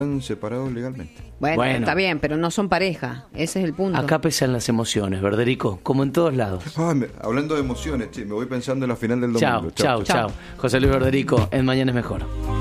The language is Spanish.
separados legalmente. Bueno, está bien, pero no son pareja. Ese es el punto. Acá pesan las emociones, Verderico, como en todos lados. Hablando de emociones, me voy pensando en la final del domingo. Chao. José Luis Verderico, en Mañana es Mejor.